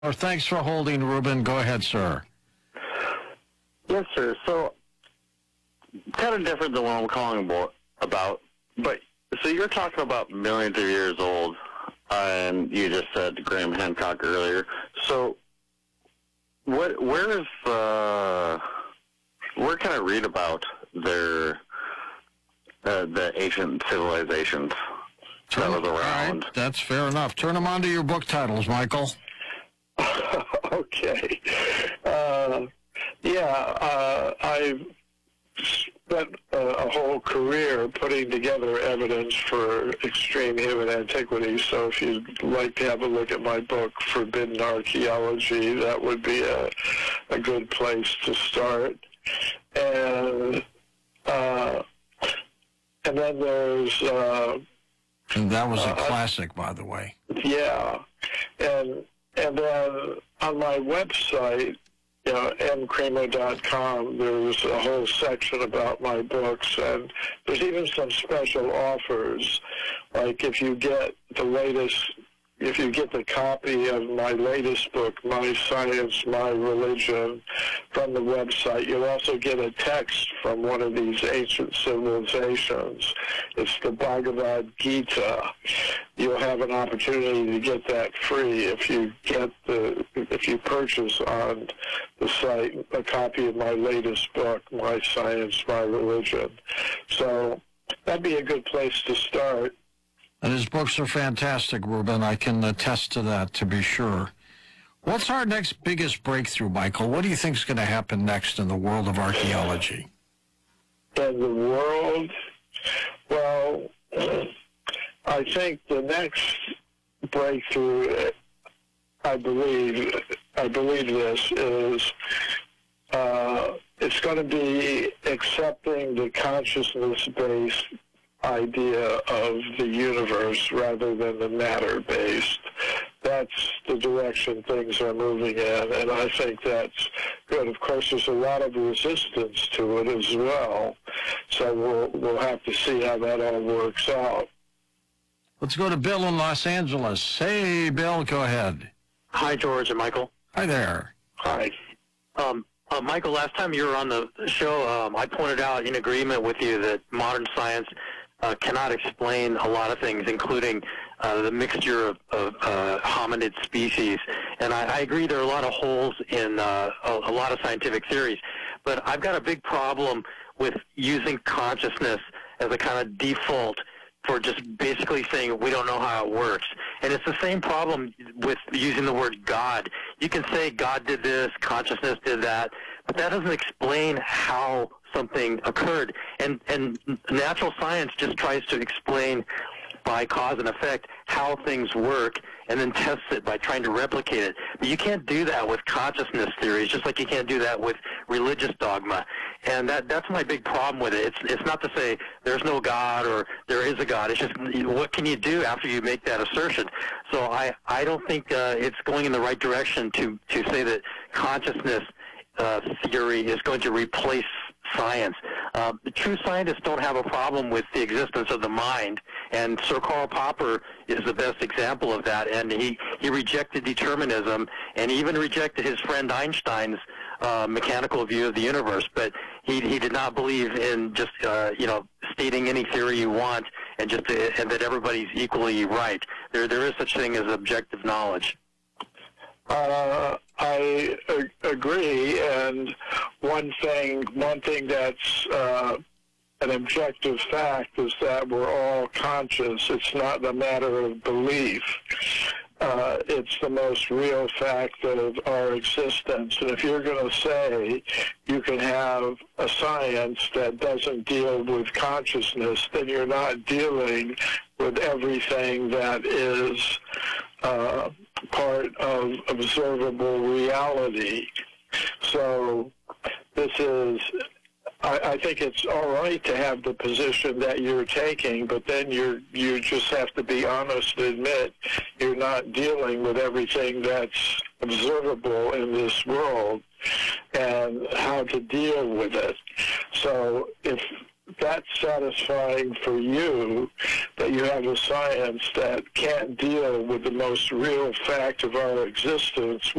Thanks for holding, Ruben. Go ahead, sir. Yes, sir. So, kind of different than what I'm calling about, but so you're talking about millions of years old, and you just said Graham Hancock earlier. So, where can I read about the ancient civilizations that was around? Right, that's fair enough. Turn them on to your book titles, Michael. Okay. I've spent a whole career putting together evidence for extreme human antiquity, so if you'd like to have a look at my book, Forbidden Archaeology, that would be a good place to start. And then there's... and that was a classic, by the way. Yeah. And then on my website, mcremo.com, there's a whole section about my books, and there's even some special offers. Like if you get the copy of my latest book, My Science, My Religion, from the website, you'll also get a text from one of these ancient civilizations. It's the Bhagavad Gita. You'll have an opportunity to get that free if you purchase on the site a copy of my latest book, My Science, My Religion. So that'd be a good place to start. And his books are fantastic, Ruben. I can attest to that, to be sure. What's our next biggest breakthrough, Michael? What do you think is going to happen next in the world of archaeology? In the world? Well, I think the next breakthrough, I believe this is, it's going to be accepting the consciousness-based idea of the universe rather than the matter-based. That's the direction things are moving in, and I think that's good. Of course, there's a lot of resistance to it as well, so we'll have to see how that all works out. Let's go to Bill in Los Angeles. Hey, Bill, go ahead. Hi, George and Michael. Hi there. Hi. Michael, last time you were on the show, I pointed out in agreement with you that modern science cannot explain a lot of things, including the mixture of hominid species. And I agree there are a lot of holes in a lot of scientific theories. But I've got a big problem with using consciousness as a kind of default for just basically saying we don't know how it works. And it's the same problem with using the word God. You can say God did this, consciousness did that, but that doesn't explain how something occurred. And natural science just tries to explain by cause and effect how things work and then tests it by trying to replicate it. But you can't do that with consciousness theories, just like you can't do that with religious dogma. And that's my big problem with it. It's not to say there's no God or there is a God. It's just what can you do after you make that assertion? So I don't think it's going in the right direction to say that consciousness theory is going to replace science. The true scientists don't have a problem with the existence of the mind, and Sir Karl Popper is the best example of that, and he rejected determinism and even rejected his friend Einstein's mechanical view of the universe, but he did not believe in just stating any theory you want and that everybody's equally right. There is such thing as objective knowledge. I agree, and one thing that's an objective fact is that we're all conscious. It's not a matter of belief. It's the most real fact of our existence. And if you're going to say you can have a science that doesn't deal with consciousness, then you're not dealing with everything that is part of observable reality. So this is, I think it's all right to have the position that you're taking, but then you just have to be honest and admit you're not dealing with everything that's observable in this world and how to deal with it. So if that's satisfying for you, that you have a science that can't deal with the most real fact of our existence,